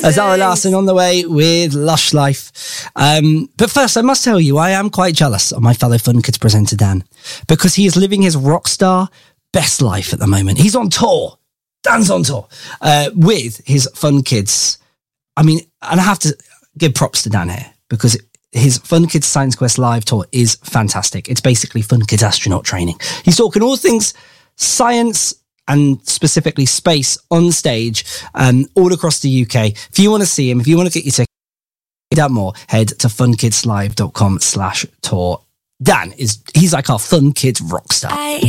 Zara Larsson on the way with Lush Life. But first, I must tell you, I am quite jealous of my fellow Fun Kids presenter, Dan, because he is living his rock star best life at the moment. He's on tour. Dan's on tour with his Fun Kids. I mean, and I have to give props to Dan here because his Fun Kids Science Quest Live tour is fantastic. It's basically Fun Kids astronaut training. He's talking all things science and specifically space on stage all across the UK. If you want to see him, if you want to get your ticket, out more, head to funkidslive.com/tour. Dan he's like our Fun Kids rock star.